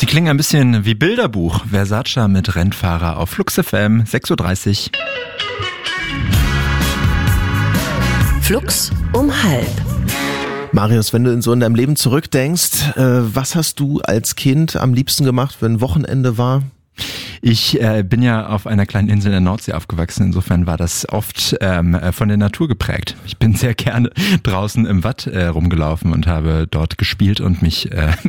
Sie klingen ein bisschen wie Bilderbuch. Versace mit Rennfahrer auf Flux FM, 6.30 Uhr. Flux um 12:30. Marius, wenn du in deinem Leben zurückdenkst, was hast du als Kind am liebsten gemacht, wenn Wochenende war? Ich bin ja auf einer kleinen Insel in der Nordsee aufgewachsen, insofern war das oft von der Natur geprägt. Ich bin sehr gerne draußen im Watt rumgelaufen und habe dort gespielt und mich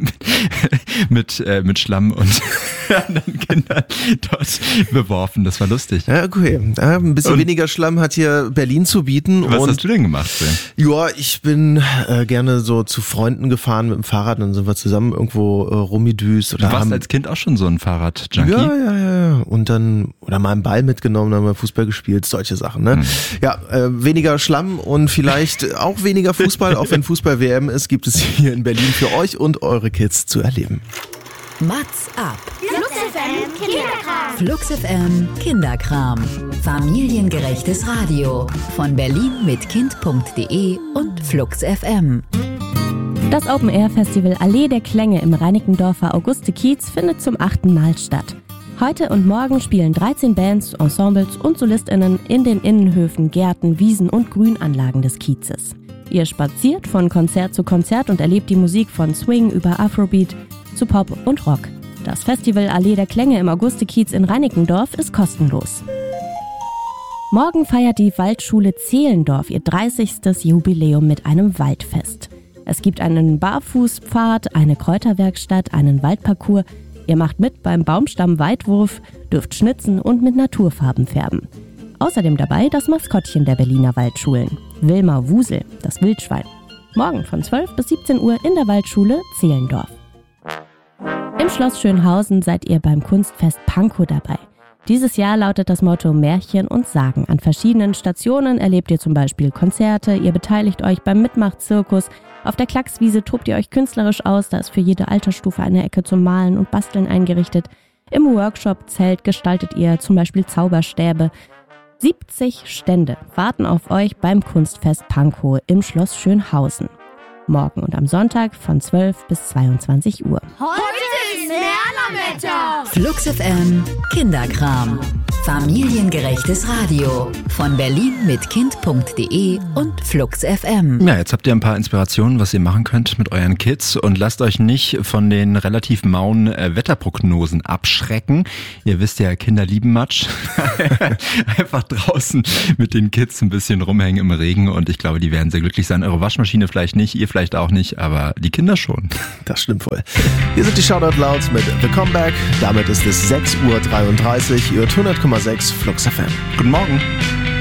mit Schlamm und anderen Kindern dort beworfen. Das war lustig. Ja, okay. Ein bisschen weniger Schlamm hat hier Berlin zu bieten. Was hast du denn gemacht, Phil? Ja, ich bin gerne so zu Freunden gefahren mit dem Fahrrad, dann sind wir zusammen irgendwo rumgedüst. Du warst als Kind auch schon so ein Fahrrad-Junkie? Ja. Und dann, oder mal einen Ball mitgenommen, dann haben wir Fußball gespielt, solche Sachen, ne? Ja, weniger Schlamm und vielleicht auch weniger Fußball, auch wenn Fußball-WM ist, gibt es hier in Berlin für euch und eure Kids zu erleben. Mats ab. Flux FM Kinderkram. Flux FM Kinderkram. Familiengerechtes Radio. Von berlinmitkind.de und Flux FM. Das Open-Air-Festival Allee der Klänge im Reinickendorfer Auguste-Kiez findet zum 8. Mal statt. Heute und morgen spielen 13 Bands, Ensembles und SolistInnen in den Innenhöfen, Gärten, Wiesen und Grünanlagen des Kiezes. Ihr spaziert von Konzert zu Konzert und erlebt die Musik von Swing über Afrobeat zu Pop und Rock. Das Festival Allee der Klänge im Auguste-Kiez in Reinickendorf ist kostenlos. Morgen feiert die Waldschule Zehlendorf ihr 30. Jubiläum mit einem Waldfest. Es gibt einen Barfußpfad, eine Kräuterwerkstatt, einen Waldparcours. Ihr macht mit beim Baumstamm-Weitwurf, dürft schnitzen und mit Naturfarben färben. Außerdem dabei das Maskottchen der Berliner Waldschulen, Wilma Wusel, das Wildschwein. Morgen von 12 bis 17 Uhr in der Waldschule Zehlendorf. Im Schloss Schönhausen seid ihr beim Kunstfest Pankow dabei. Dieses Jahr lautet das Motto Märchen und Sagen. An verschiedenen Stationen erlebt ihr zum Beispiel Konzerte, ihr beteiligt euch beim Mitmachzirkus. Auf der Klackswiese tobt ihr euch künstlerisch aus, da ist für jede Altersstufe eine Ecke zum Malen und Basteln eingerichtet. Im Workshop-Zelt gestaltet ihr zum Beispiel Zauberstäbe. 70 Stände warten auf euch beim Kunstfest Pankow im Schloss Schönhausen. Morgen und am Sonntag von 12 bis 22 Uhr. Heute ist Mernerwetter. Flux FM Kinderkram. Familiengerechtes Radio. Von berlinmitkind.de und Flux FM. Ja, jetzt habt ihr ein paar Inspirationen, was ihr machen könnt mit euren Kids und lasst euch nicht von den relativ mauen Wetterprognosen abschrecken. Ihr wisst ja, Kinder lieben Matsch. Einfach draußen mit den Kids ein bisschen rumhängen im Regen und ich glaube, die werden sehr glücklich sein. Eure Waschmaschine vielleicht nicht, ihr vielleicht auch nicht, aber die Kinder schon. Das stimmt voll. Hier sind die Shoutout Louds mit The Comeback. Damit ist es 6.33 Uhr. Ihr hört 100,6 Flux FM. Guten Morgen.